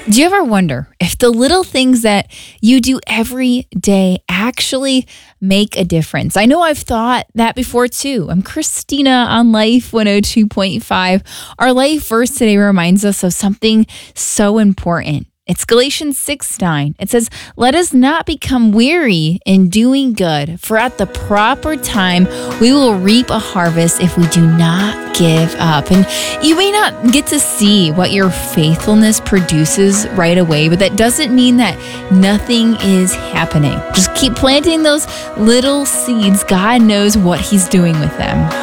Do you ever wonder if the little things that you do every day actually make a difference? I know I've thought that before too. I'm Christina on Life 102.5. Our life verse today reminds us of something so important. It's Galatians 6:9. It says, "Let us not become weary in doing good, for at the proper time we will reap a harvest if we do not give up." And you may not get to see what your faithfulness produces right away, but that doesn't mean that nothing is happening. Just keep planting those little seeds. God knows what He's doing with them.